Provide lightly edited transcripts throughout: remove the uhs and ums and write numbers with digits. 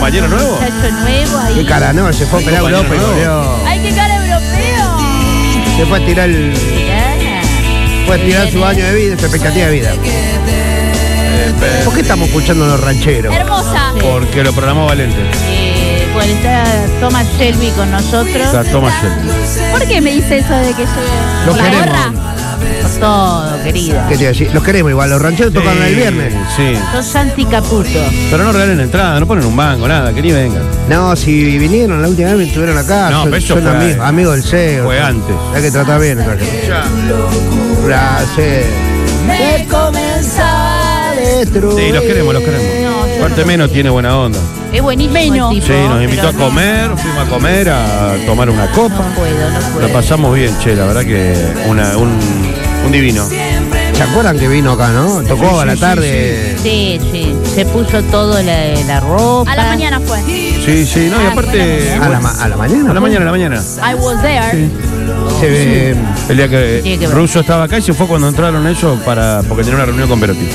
compañero nuevo? Muchacho nuevo ahí. Qué cara, no, se fue a operar a Europa y volvió. ¡Ay, qué cara europeo! Se fue a tirar fue a tirar su año de vida, su expectativa de vida. ¿Por qué estamos escuchando a los rancheros? Hermosa. Porque lo programó Valente. Bueno, está Thomas Shelby con nosotros. Está Thomas Shelby. ¿Por qué me dice eso de que yo Los la queremos. gorra? Por todo, querida. ¿Qué te iba a decir? Los queremos igual, los rancheros tocan el viernes. Sí. Sos Santi Caputo. Pero no regalen entrada, no ponen un banco, nada, que ni vengan. No, si vinieron la última vez, me estuvieron acá. No, pero eso son fue- amigos del CEO. Fue antes. Hay que tratar bien. Gracias. Me comenzaba a Sí, los queremos, los queremos. No, yo Aparte menos tiene buena onda. Es buenísimo Menos. el tipo. Sí, nos invitó a pero no. comer, fuimos a comer, a tomar una copa. No puedo. La pasamos bien, che, la verdad que un divino. ¿Se acuerdan que vino acá, no? Tocó a la tarde. Sí. Se puso todo la ropa. A la mañana fue. Sí, no, y aparte. ¿A la mañana? A la mañana. I was there. El día que Tiene que ver. Russo estaba acá y se fue cuando entraron ellos porque tenía una reunión con Perotti.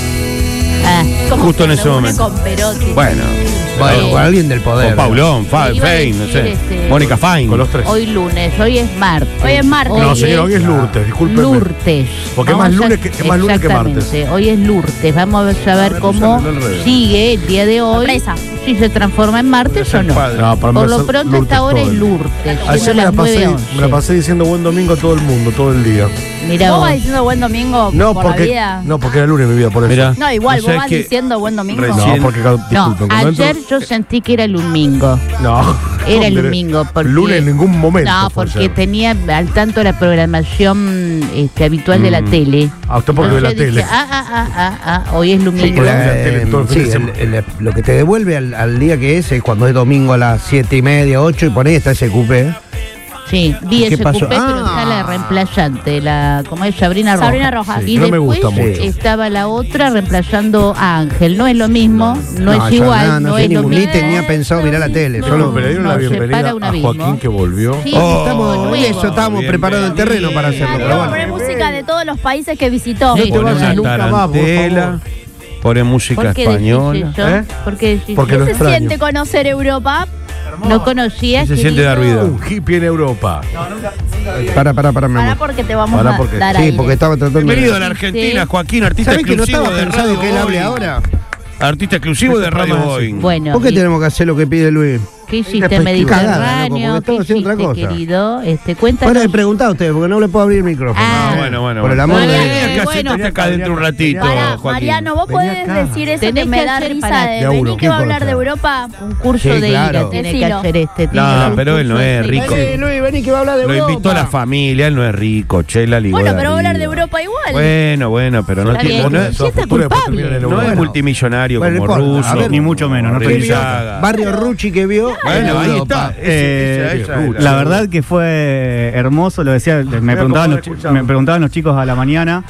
Ah, Como Justo en que ese reúne momento. Con Perotti. Bueno, Bueno, con alguien del poder. con Paulón, Iba a Fein, no decir, sé. Mónica Fein. Con los tres. hoy lunes, hoy es martes. Hoy es martes. No, señor, hoy es Lourdes, discúlpeme. Lourdes. Porque es Vamos más a- lunes que martes. Exactamente, hoy es Lourdes. Vamos a saber cómo al revés. sigue el día de hoy. Sorpresa. Si se transforma en martes o no. No, para Por mí va a lo ser pronto Lourdes esta hora todo es el- Lourdes. Ayer siendo me la, las pasé, 9:11. me la pasé diciendo buen domingo a todo el mundo, todo el día. Mirá ¿Vos vos. vas diciendo buen domingo No, por la porque, vida? no, porque era lunes mi vida, por eso. Mirá. No, igual, ¿Vos vos sabés vas que diciendo buen domingo. recién- No, porque, No, disculpen, cuando ayer entro- yo sentí que era el domingo. No. Era el ¿Dónde? domingo. Porque, Lunes en ningún momento. No, fue porque ayer. tenía al tanto la programación habitual de la tele. Ah, usted porque ve la Entonces tele. dije, hoy es domingo. porque la tele todo el fin Sí, de semana. lo que te devuelve al día que es cuando es domingo a las 7:30, 8 y por ahí está ese cupé. Sí, vi ¿Qué ese pasó? cupé, pero está la reemplazante, como es Sabrina Rojas. Sabrina Rojas. Y no me después gusta mucho. estaba la otra reemplazando a Ángel. No es lo mismo, no es yo igual, no no sé es lo ni mismo. tenía pensado mirar la tele. No, Solo Pero le dieron no, la se bienvenida para un a abismo. Joaquín que volvió. Sí, Oh, nuevo. eso estábamos Bien, preparados el terreno para hacerlo. Ah, Pero te voy a bueno. poner música de todos los países que visitó. Sí. No te Ponen vayas una nunca más, por tarantela, favor. ponen música ¿Por qué decís española. eso? ¿Eh? ¿Por qué decís Porque eso? lo ¿Qué se extraño. siente conocer Europa? No conocías. ¿Qué se siente dar vida? Un hippie en Europa. Para, mi Para amor. porque te vamos Pará a porque- dar Sí, aire. porque estaba tratando Bienvenido a de. la Argentina, Joaquín, artista ¿Sabés que no exclusivo estaba de pensando Radio que él hable Boeing. ahora? Artista exclusivo de Radio programa es así. Boeing. Bueno, ¿Por qué tenemos que hacer lo que pide Luis? ¿qué hiciste Cagada, Mediterráneo? loco, porque ¿Qué estaba haciendo hiciste, otra cosa. querido? Cuéntanos. Ahora le preguntaba a usted, porque no le puedo abrir el micrófono. Ah, Bueno. Por el amor de Bueno, Dios. Tenía que hacer bueno. acá dentro un ratito, Pará, Joaquín. Mariano, vos Vení podés acá. decir eso Tenés que me que da hacer risa para- de de a vení uno, que ¿qué va a hablar de importa? Europa. Un curso Sí, de claro. ira tiene que Decilo. hacer tipo. No, Un pero él no curso es de rico. ira. Luis, vení que va a hablar de Lo Europa. invitó a la familia, él no es rico, Chela ligó Bueno, de pero va a hablar de arriba. Europa igual. Bueno, pero no Está tiene. bien. No es, Sienta futura después termina en culpable. el no es Bueno. multimillonario Bueno, no como importa. A Russo. ver, ni mucho menos, no te Arriaga. Barrio Rucci que vio. Bueno, en ahí Europa. está. Esa es La verdad que fue hermoso, lo decía, me preguntaban los chicos a la mañana.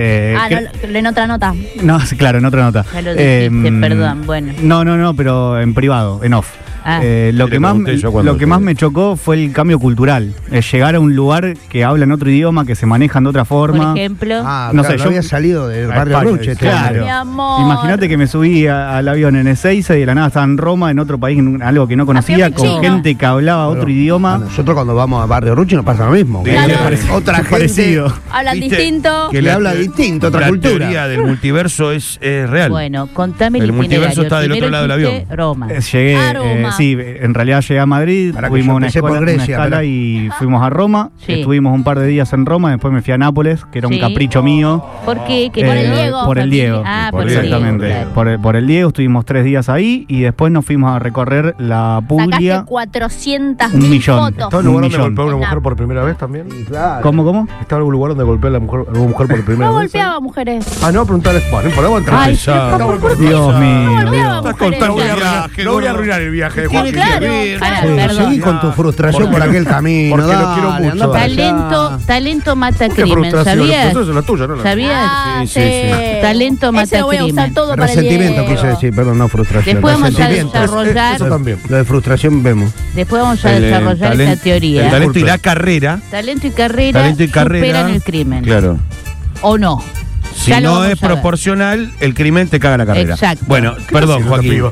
En otra nota. No, sí, claro, en otra nota. Ya lo dijiste, perdón, bueno. No, pero en privado, en off. Ah. Lo Sí, que le más pregunté yo cuando lo que más llegué. me chocó fue el cambio cultural. Llegar a un lugar que hablan otro idioma, que se manejan de otra forma. Por ejemplo. Ah, No claro, sé, no yo- había salido del a Barrio España, Rucci. este claro. hombre. Mi amor. Imagínate que me subí al avión en Ezeiza y de la nada estaba en Roma, en otro país, en algo que no conocía, Avión con chino. gente que hablaba otro A idioma. nosotros cuando vamos a Barrio Rucci nos pasa lo mismo. Sí, Claro. Otra gente parecido. Hablan ¿Viste? distinto. que le habla distinto, otra la cultura. teoría del multiverso es real. Bueno, contame El multiverso itinerario. está del otro Primero lado del dijiste avión. Roma. Llegué, A Roma. sí, en realidad llegué a Madrid, Para que fuimos yo a una empecé por escuela, Grecia, una escala pero- y fuimos a Roma. Sí. Estuvimos un par de días en Roma, después me fui a Nápoles, que era un Sí. capricho mío. ¿Por qué? Por el Diego. Por el Diego. Ah, Por por el el Diego. Exactamente. claro. Por el Diego estuvimos 3 días ahí y después nos fuimos a recorrer la Sacaste Puglia. 400.000 Un millón. fotos. ¿Está en Un un lugar donde millón. golpeó a una En mujer la- por primera vez también? Claro. ¿Cómo? ¿Está en algún lugar donde golpeó a una mujer por primera No vez? golpeaba mujeres. Ah, no, preguntarles. Bueno, por ahí Ay, Pesado. Dios No mío. golpeaba Estás mujeres. contando ya. el viaje, No voy a gordo. arruinar el viaje de Tiene Joaquín. Claro. Pará, Sí, perdón. seguí con tu frustración por aquel camino. porque lo dale, quiero mucho, anda para Talento, allá. talento mata ¿Qué crimen, frustración? ¿sabías? Eso es la tuya, ¿no? La ¿Sabías? Ah, Sí, sí, sí. Talento mata Ese lo voy a usar crimen. todo para el Resentimiento Diego. quise decir, perdón, no frustración. Después vamos a Resentimiento. desarrollar, Eso también. Lo de frustración vemos. después vamos a desarrollar talen- esta teoría. El talento y la carrera. Talento y carrera Talento y carrera. superan el crimen. Claro. ¿O no? Si Ya lo no vamos es a ver. proporcional, el crimen te caga la carrera. Exacto. Bueno, perdón, haciendo esta Joaquín. piba?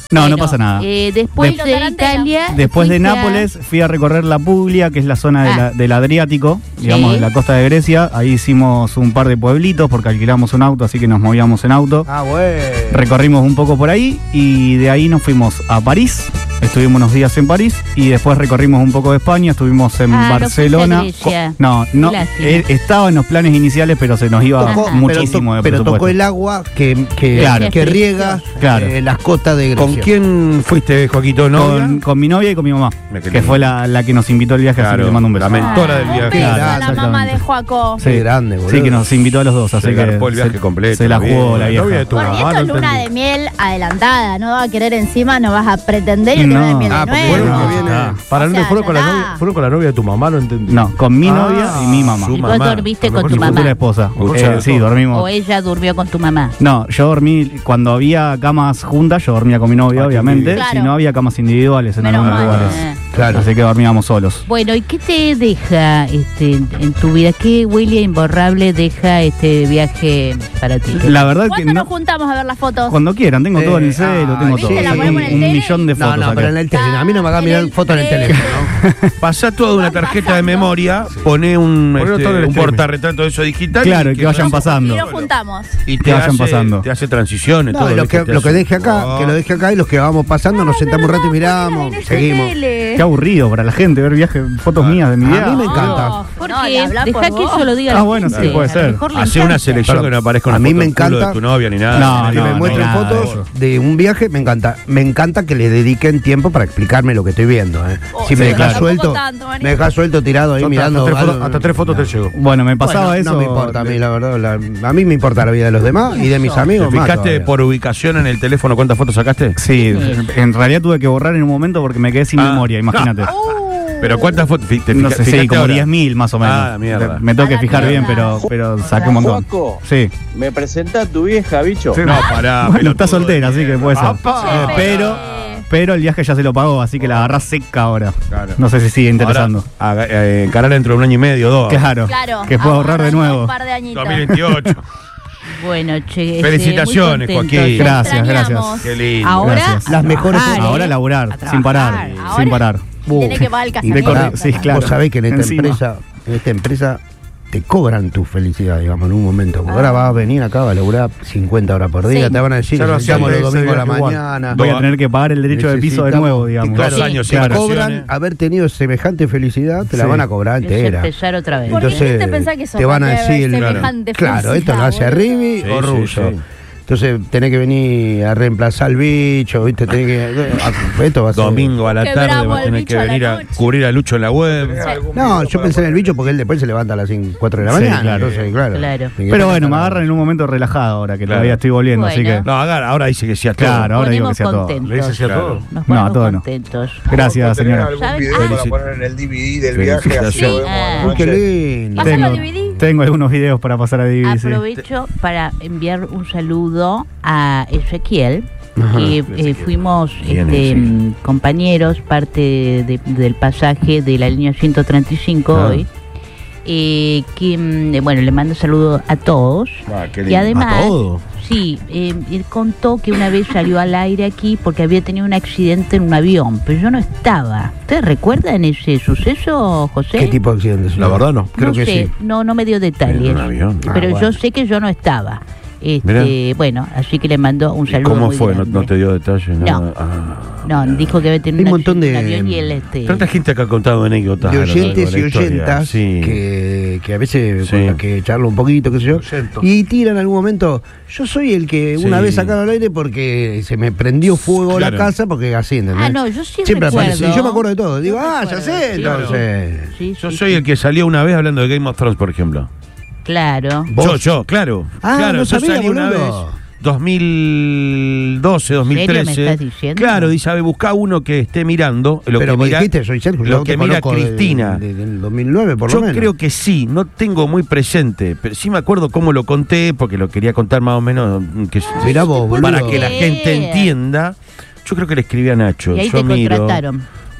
No, Bueno, no pasa nada. Después Después- de Italia. Después de fuiste a- Nápoles fui a recorrer la Puglia, que es la zona del Adriático, digamos, Sí. de la costa de Grecia. Ahí hicimos un par de pueblitos porque alquilamos un auto, así que nos movíamos en auto. Ah, bueno. Recorrimos un poco por ahí y de ahí nos fuimos a París. Estuvimos unos días en París y después recorrimos un poco de España. Estuvimos en Ah, no Barcelona. fuiste a Grecia. No, Lástima. estaba en los planes iniciales, pero se nos iba Tocó- muchísimo de pero presupuesto. tocó el agua que Claro. riega Claro. las costas de Grecia. ¿Con quién fuiste, Joaquito? ¿Novia? Con mi novia y con mi mamá, Me quedé que fue la que nos invitó al viaje, así que Claro, le mando un beso. la mentora del Un viaje. beso Claro, a la mamá de exactamente. Joaco. Sí. Qué grande, boludo. Sí, que nos invitó a los dos, así Se que garpó el viaje completo, se la bien. jugó la La novia vieja. de tu Bueno, y mamá, esto es no luna entendí. de miel adelantada, no va a querer encima, no vas a pretender y No. luna de miel de Ah, porque nuevo. bueno, No, que viene. está. Para O dónde sea, fueron con la ya novia? está. Fueron con la novia de tu mamá, no entendí. No, con mi novia y mi mamá. su Y mamá. vos dormiste A lo con mejor tu su mamá. Futura esposa. Escucha, Sí, todo. dormimos. O ella durmió con tu mamá. No, yo dormí, cuando había camas juntas, yo dormía con mi novia, Ah, qué obviamente. Claro. Si no, había camas individuales en Menos algunos mal. lugares. Claro. Así que dormíamos solos. Bueno, ¿y qué te deja en tu vida? ¿Qué huella imborrable deja este viaje para ti? La verdad que ¿Cuándo no, nos juntamos a ver las fotos? cuando quieran, tengo todo en el celo, tengo ¿viste? todo. La Saqué ponemos en el un tele. millón de No, fotos. no, acá. pero en el teléfono. A mí no me hagas mirar fotos en el teléfono. Pasá toda una tarjeta de memoria, poné un Ponelo todo en el un streaming. portarretrato de eso digital. Claro, y que vayan Y pasando. nos juntamos. Y que vayan pasando. Te hace transiciones. No, todo, y lo ¿viste? que, Te lo que hace- deje acá, Oh. que lo deje acá y los que vamos pasando nos sentamos un rato y miramos, seguimos. Qué aburrido para la gente ver viajes, fotos mías de mi A viaje. mí me encanta. ¿Por No, qué? y habla por Deja que vos. eso lo diga Ah, la bueno, gente. sí, puede A lo ser. mejor le Hace una encanta. selección Pero que no aparezca a una mí foto me del culo encanta- de tu novia ni nada. No, Que me no, muestren nada de fotos eso. de un viaje, me encanta. Me encanta que le dediquen tiempo para explicarme lo que estoy viendo. Si me sí, dejas claro. suelto, Tampoco tanto, María. me dejas suelto tirado ahí Hasta mirando. hasta tres fotos te llegó. Bueno, me pasaba Bueno, eso. No me importa a mí, la verdad. A mí me importa la vida de los demás y de mis ¿Te amigos más. fijaste todavía. por ubicación en el teléfono cuántas fotos sacaste? Sí, en realidad tuve que borrar en un momento porque me quedé sin Ah. memoria, imagínate. ¿Pero cuántas fotos? ¿Te No sé, sí, fijaste como ahora? 10.000 más o menos. Ah, mierda. Me tengo que A la fijar bien, mierda. pero saqué un montón. Juaco. Sí. ¿Me presentás a tu vieja, bicho? Sí. No, pará. Bueno, pelotudo está soltera, de así que mierda. puede ser. ¡Apa! Pero el viaje ya se lo pagó, así que la agarrás seca ahora. Claro. No sé si sigue interesando. Ahora, encarar dentro de un año y medio, dos. Claro. Claro. Que puedo ahorrar de ahorrando nuevo. Un par de añitos. 2028. Bueno, che. Felicitaciones, muy contentos. Joaquín. Gracias, Extrañamos. gracias. Qué lindo. Ahora, Gracias. Las mejores trabajar, Ahora laburar, a sin parar, trabajar. sin parar. Tiene que pagar el De casamiento. correr, sí, claro. Vos sabés que en Encima. esta empresa te cobran tu felicidad, digamos, en un momento. Porque ahora vas a venir acá, vas a laburar 50 horas por día, Sí. te van a decir, Ya lo nos llamo los hacía domingos a la ese viaje igual. mañana. Voy a tener que pagar el derecho de piso de Necesitamos- nuevo, digamos. Claro, 2 años te sin cobran vacaciones. haber tenido semejante felicidad, te la Sí. van a cobrar Es entera. empezar otra vez. ¿Por qué Entonces, te pensás que sos te van a capaz de decir, ver semejante claro, esto lo hace felicidad, Arribi boludo? o Sí, sí, Russo. sí. Entonces tenés que venir a reemplazar al bicho, ¿viste? Tenés que, esto va a ser- Domingo a la Qué tarde bravo va a el tener bicho que a la venir a noche. cubrir a Lucho en la web. No, yo pensé en el bicho porque él después se levanta a las 4 de la Sí, mañana. claro. Entonces, claro. Claro. Pero bueno, me agarran en un momento relajado ahora, que Claro. todavía estoy volviendo, así Bueno. que. No, ahora dice que sí a todo. Claro, ahora digo que Ponemos sea todo. contentos. Le dices sí a Claro. todo. Nos No, ponemos a todo no. contentos. Gracias, señora. algún ¿Sabes? video Ah. para poner en el DVD del viaje? Así lo vemos Ah. a la Uy, qué noche. lindo. Pásalo Tengo, DVD. tengo algunos videos para pasar a DVD. sí. Aprovecho para enviar un saludo a Ezequiel, Ajá. que fuimos Bien, Ezequiel. compañeros, parte del pasaje de la línea 135 Ah. hoy. Bueno, le mando saludos a todos. Ah, qué Y lindo. además, ¿A todo? sí, él contó que una vez salió al aire aquí porque había tenido un accidente en un avión, pero yo no estaba. ¿Ustedes recuerdan ese suceso, José? ¿Qué tipo de accidente? La verdad no. Creo no que sé, sí. no me dio detalles. En un avión. Ah, Pero bueno. yo sé que yo no estaba. Mirá. Bueno, así que le mandó un ¿Y saludo. ¿Cómo muy fue? grande. ¿No te dio detalles? No. Nada? Ah, No, dijo que había tenido Hay un montón de- avión y él Tanta gente que ha contado anécdotas. De a lo largo oyentes de y la historia. oyentas Sí. que a veces Sí. con las que charlo un poquito, qué sé yo, Oyentos. y tiran en algún momento. Yo soy el que Sí. una vez sacaron al aire porque se me prendió fuego Claro. la casa, porque así, ¿entendés? Ah, no, yo sí Siempre recuerdo. aparece. Y yo me acuerdo de todo. Digo, Yo ya recuerdo, sé, sí. entonces. Sí, Yo sí, soy sí. el que salió una vez hablando de Game of Thrones, por ejemplo. Claro. ¿Vos? Yo, claro. Ah, claro, no yo sabía, salí una vez. boludo. 2012, 2013. ¿En serio me estás diciendo? Claro, dice, sabe, busca uno que esté mirando. Lo Pero que vos mira, dijiste, soy Sergio, lo yo que te mira conozco Cristina. del 2009, por Yo lo menos. creo que sí, no tengo muy presente, pero sí me acuerdo cómo lo conté, porque lo quería contar más o menos Mirá vos, boludo. para que la Sí. gente entienda. Yo creo que le escribí a Nacho. Y ahí yo te miro. contrataron.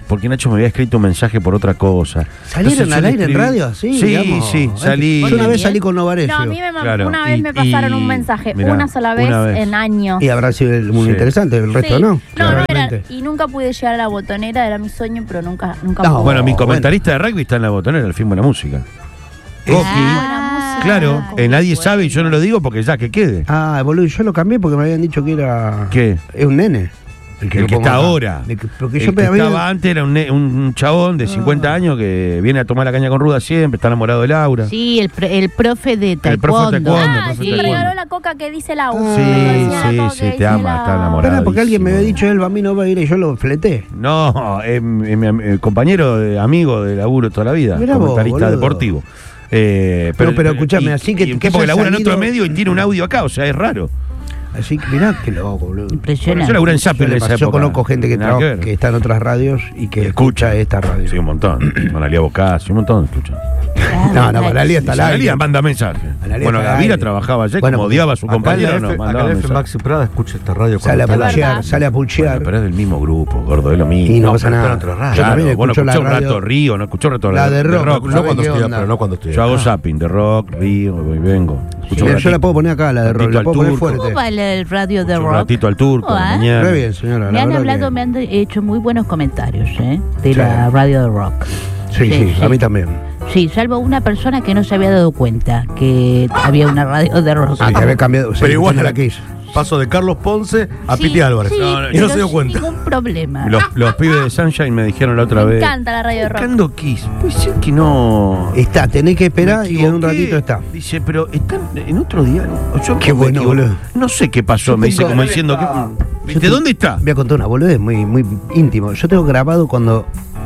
porque Nacho me había escrito un mensaje por otra cosa. ¿Salieron Entonces yo al le aire en escribí- radio? Sí, Sí, digamos. sí, salí. Yo una vez salí con Novarecio. No, a mí Claro, una vez y- me pasaron y- un mensaje, mirá, una sola vez, una vez. en años. Y habrá sido muy Sí. interesante, el resto Sí. no. No, no era, Claramente. y nunca pude llegar a la botonera, era mi sueño, pero nunca No, pude. Bueno, mi bueno. comentarista de rugby está en la botonera, el film Buena Música. Coqui. Ah, Claro, cómo nadie bueno. sabe y yo no lo digo porque ya que quede. Ah, boludo, yo lo cambié porque me habían dicho que era... ¿Qué? Es un nene. El que lo pongo está acá. ahora. Porque El yo que había- estaba antes era un chabón de 50 años que viene a tomar la caña con ruda siempre, está enamorado de Laura. Sí, el profe de profe de taekwondo. taekwondo. Ah, profe sí, de me taekwondo. regaló la coca que dice la U. Sí, Decía sí, la coca sí, que te dice ama, la está U. enamorado. Espera, porque alguien me había Bravísimo. dicho, él a mí no va a ir y yo lo fleté. No, es mi compañero, amigo de laburo toda la vida, Mirá vos, comentarista boludo. deportivo. Pero escuchame, así que porque haya labura en salido- otro medio y tiene un audio acá, o sea, es raro. Así que mirá qué loco, boludo. Bueno, Impresionante. yo laburé en Zapping en esa Yo época. conozco gente que, Nada ver. que está en otras radios y que escucha esta radio. Sí, un montón. Analia Bocasio, un montón escucha. No, Analia está al aire. Analia manda mensajes. Analia Bueno, está al Gavira aire. trabajaba ayer, Bueno, como porque odiaba a su Acá en compañero, la no, F, acá mandaba en la F mensajes. Maxi Prada escucha esta radio. Sale a cuando está al aire. pulchear, sale a Bueno, pulchear. pero es del mismo grupo, gordo, es lo mismo. Y no No, pasa pero nada. está en otra radio. Yo también bueno, escucho la escuchó un radio. rato Río, no escuchó un rato La de rock, No ¿sabés cuando qué estudia, onda? pero no cuando estudia. Yo hago zapping de rock, Río, voy y vengo. Escucho Mira, un yo la ratito- puedo poner acá, la de rock. ratito La al puedo poner turco. fuerte. ¿Cómo va el radio de un rock? ratito al turco, ¿Cómo a la va? mañana. Re bien, señora. Me la han verdad hablado, que- me han hecho muy buenos comentarios de Sí. la radio de rock. Sí, sí, a mí también. Sí, salvo una persona que no se había dado cuenta que había una radio de rock. Ah, que había cambiado. Pero igual la la que hizo. Paso de Carlos Ponce a Sí, Piti Álvarez. sí, No, no, y pero no se dio sin cuenta. ningún problema. Los pibes de Sunshine me dijeron la otra Me vez. encanta la radio de rock. Buscando Kiss. Puede ser que no. Está, tenés que esperar Me y en un equivoqué. ratito está. Dice, pero están en otro diario. Yo Qué me bueno, equivoqué. boludo. No sé qué pasó, Yo me dice tengo- como diciendo que. Yo ¿Viste te- dónde está? Voy a contar una boludez muy, muy íntimo. Yo tengo grabado cuando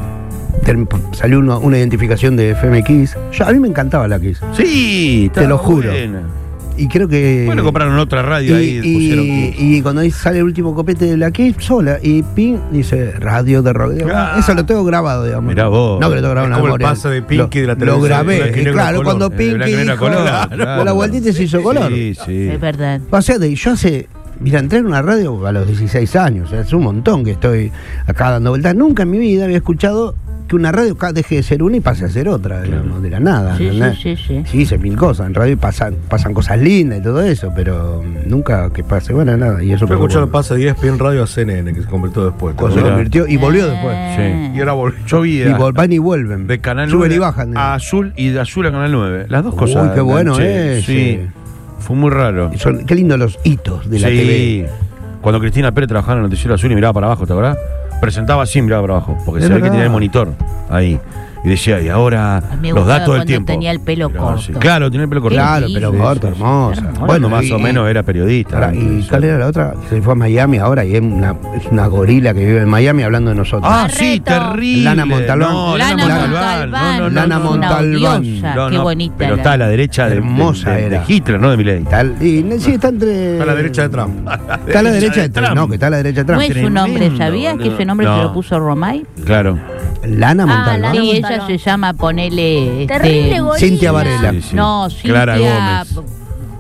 salió una identificación de FM Kiss. A mí me encantaba la Kiss. Sí, Te lo estaba juro. buena. Y creo que. Bueno, compraron otra radio ahí y pusieron Kiss. y cuando ahí sale el último copete de la Kiss sola, y ping, dice radio de rock. Digo, Ah. eso lo tengo grabado, digamos. Mirá vos. No que lo tengo grabado en Es la como el memoria. pase de Pinky de la Lo televisión, grabé. blanco y negro Claro, color. cuando De Pinky blanco y negro dijo, color, con claro. la vueltita se hizo color. Sí, sí. Es verdad. O sea, yo hace. Mira, entré en una radio a los 16 años. O sea, es un montón que estoy acá dando vueltas. Nunca en mi vida había escuchado que una radio deje de ser una y pase a ser otra, digamos, de la nada. Sí, ¿entendés? sí. Sí, hice mil cosas. En radio pasan cosas lindas y todo eso, pero nunca que pase, bueno, nada. Y eso Yo escuché el pasa. pase de ESPN Radio a CNN, que se convirtió después. Se Mirá. convirtió y volvió después. Sí. Y ahora volvió. Yo vi Y van y vuelven. de Canal Suben 9 y bajan. a Azul y de Azul a Canal 9. Las dos Uy, cosas. qué bueno enganché. ese. Sí, fue muy raro. Qué lindo los hitos de la Sí. TV. Cuando Cristina Pérez trabajaba en el noticiero Azul y miraba para abajo, ¿te acordás? Presentaba así y miraba para abajo, porque Es se ve que verdad. tenía el monitor ahí. Y decía, y ahora A mí me los gustaba datos del cuando tiempo. tenía el pelo Pero, corto. sí. Claro, tenía el pelo corto. Claro, Sí, pero sí, corto, sí, hermosa. hermoso. Bueno, más o menos era periodista. Ahora, antes, ¿y sí. cuál era la otra? Se fue a Miami ahora y es una gorila que vive en Miami hablando de nosotros. Ah, sí, Barreto. terrible. Lana Montalbán. No, Lana Montalbán. No, no, Lana no, no. Montalbán. Diosa, No, qué no, bonita. pero está a la derecha de, Hermosa de era. Hitler, no de Milei. Sí, está entre. A la derecha de Trump. Está a la derecha de Trump. No, que está a la derecha de No Trump. es su nombre, Tremendo, ¿sabías que boludo. ese nombre se No. lo puso Romay? Claro. Lana Montalbán. Lana Sí, ella Montalbán. se llama, ponele... Terrible gorila. Cintia Varela. Sí, sí. No, Clara Cintia Gómez.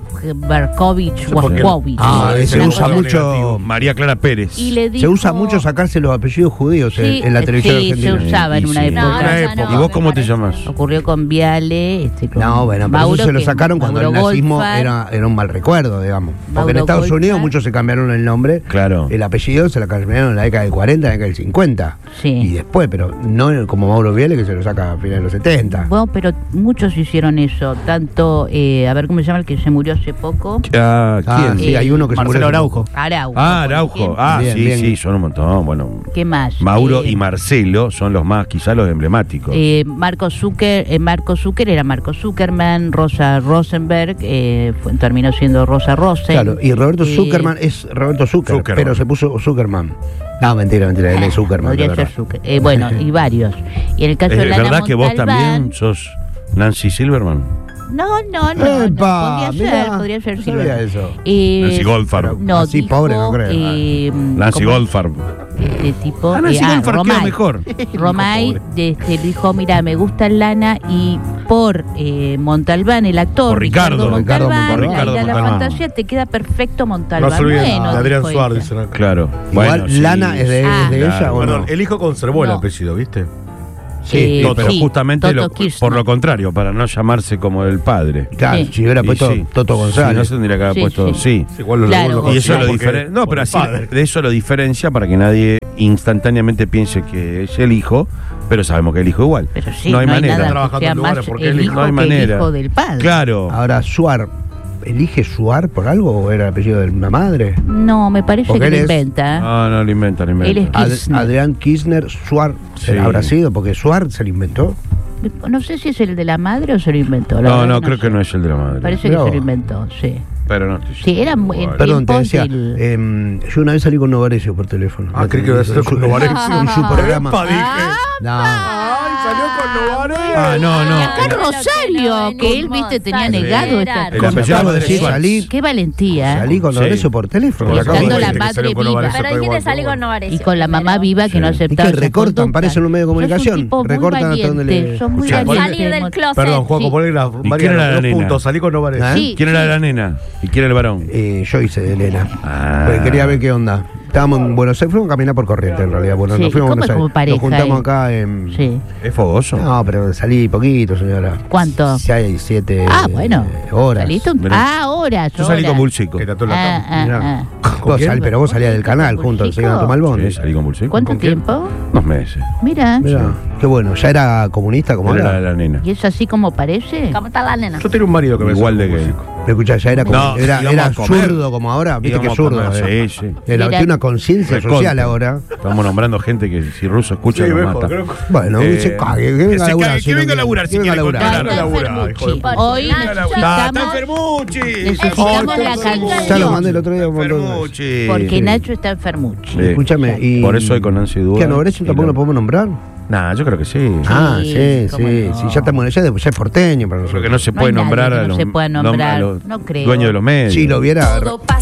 Barkovich, por qué. Waschkowicz. Ah, se Una usa cosa- mucho. María Clara Pérez. Y le Se dijo- usa mucho sacarse los apellidos judíos Sí, en la televisión sí, argentina. se usaba en Y una sí. época. No, Una ya época. no, ¿Y vos me cómo te parece. llamas? Ocurrió con Viale, con No, bueno, pero Mauro, eso se lo que- sacaron cuando el Mauro nazismo Goldfarb. era un mal recuerdo, digamos. Porque Mauro en Estados Goldfarb. Unidos muchos se cambiaron el nombre. Claro. El apellido se lo cambiaron en la década del 40, en la década del 50. Sí. Y después, pero no como Mauro Viale, que se lo saca a finales de los 70. Bueno, pero muchos hicieron eso. Tanto, a ver cómo se llama el que se murió hace poco. Ah, Ah, ¿quién? sí, hay uno que se Marcelo murió. Araujo. Araujo. Ah, por Araujo. ejemplo. Ah, Bien, sí, bien. sí, son un montón. Bueno, ¿Qué más? Mauro y Marcelo son los más, quizás los emblemáticos. Marco Zucker era Marco Zuckerman, Rosa Rosenberg, terminó siendo Rosa Rosen. Claro, y Roberto Eh, Zuckerman es Roberto Zucker, Zuckerman. pero se puso Zuckerman. No, mentira, él es Zuckerman. Podría de ser verdad. Zucker. Bueno, y varios. Y en el caso ¿Es de Lana verdad que vos Montalbán- también sos Nancy Silverman? No, Epa, podría ser no sí. sabía eso. Nancy Goldfarb. No, Así dijo, pobre no creo. Nancy ¿cómo? Goldfarb. Este tipo, Ah, Nancy Goldfarb quedó Romay. mejor. Romay dijo, mira, me gusta Lana y por Montalbán, el actor Por Ricardo Montalbán, Montalbán. La Isla de la Montalbán. Fantasía, te queda perfecto Montalbán. No se olviden Bueno, de Adrián dijo Suárez, ella. dicen acá. Claro. Igual Bueno, sí. Lana es de Claro. ella o Perdón, no. el hijo conservó el No. apellido, ¿viste? Sí, No, pero sí, justamente Toto Kirchner. por lo contrario, para no llamarse como el padre. Claro, Sí. si hubiera Y puesto sí. Toto Sí, González. no se tendría que haber Sí, puesto, sí. sí. Igual lo Claro. lo Y eso lo porque- diferencia. No, por pero el así padre. de eso lo diferencia para que nadie instantáneamente piense que es el hijo, pero sabemos que es el hijo igual. Pero sí, no hay manera. nada Trabajando que sea en lugares más porque el el hijo no hay que manera. el hijo del padre. Claro. Ahora, Suar, ¿elige Suar por algo o era el apellido de una madre? No, me parece Porque que lo él es- inventa. No, lo inventa, lo inventa. Él es Kirchner. Adrián Kirchner, Suar, Sí. habrá sido, porque Suar se lo inventó. No sé si es el de la madre o se lo inventó. la No, verdad no, creo que sé. no es el de la madre. Parece Mirá que se vos. lo inventó, sí. Pero no estoy Sí, era muy- seguro. Perdón, te tiempos decía, del- yo una vez salí con Novarecio por teléfono. Creí que iba a ser con Novarecio. En su programa. Epa, dije. No. ¡Ay, salió con Novarecio! Ah, no, no. Y acá Rosario, que él, viste, tenía negado esta El cosa. apellido Acabo de de decir, Suárez. salí, Qué valentía. salí con Sí. Novarecio por teléfono. Por Lo acá acabo Estando de la dijiste que madre salió con viva. Novarecio, Pero está dijiste igual, salir está con igual. Novarecio. Y con la mamá primero. viva que no Sí. aceptaba. Es que esa recortan, conducta. parecen los medios de Sos un comunicación. tipo muy Recortan hasta donde valiente, le- sos muy Escuchá, valiente. Salir del closet. Perdón, Juaco, Sí. ponle la quién era la dos nena? puntos. Salí con Novarecio. ¿Eh? Sí, ¿Quién sí. era la nena? ¿Y quién era el varón? Yo hice de Elena. Ah. Porque quería ver qué onda. Estábamos en Buenos Aires, fuimos a caminar por Corrientes en realidad. Bueno, Sí, nos fuimos a ¿cómo Buenos es como Aires. pareja Nos juntamos ahí? acá en. Sí. ¿Es fogoso? No, pero salí poquito, señora. ¿Cuánto? 6, 7 Ah, bueno. horas. ¿Saliste? Mirá. Ah, horas. Yo salí horas. con Bulsico. Que trató la Ah, cama. Mirá. ah, Vos pero vos salías del canal juntos, se iban a tomar el bondi. Sí, salí con Bulsico. ¿Cuánto ¿Con quién? tiempo? 2 meses. Mira. Mirá, qué bueno. ¿Ya era comunista como Él era ahora? la nena. ¿Y es así como parece? ¿Cómo está la nena? Yo tenía un marido que me Igual decía de gay. músico. ¿Me escuchás? ¿Ya era, No, era íbamos a comer. zurdo como ahora? Viste que Íbamos es a zurdo. comer, sí, sí. Mira. Tiene una conciencia Recontra. social ahora. Estamos nombrando gente que si ruso escucha Sí, lo viejo, mata. creo que- Bueno, se cague, que venga a se laburar. cague, si que no venga a quiere. laburar, si Que venga a quiere laburar. controlar. Está laburar, hijo de Fermucci. puta. Hoy Nacho, ¡Está necesitamos, Fermucci! necesitamos la Ya lo canción. mandé el otro día un montón de veces. Fermucci. Porque Nacho está en Fermucci. Sí. Escúchame, y. Por eso hoy con Nancy Duda. ¿Qué a Novarecio tampoco lo podemos nombrar? Nah, yo creo que sí. Ah, sí, cómo sí. no. Sí, ya estamos, ya es porteño para Creo nosotros. que no se No puede hay nadie nombrar que a no los, se pueda nombrar, a los no creo. dueños de los medios. Si lo viera.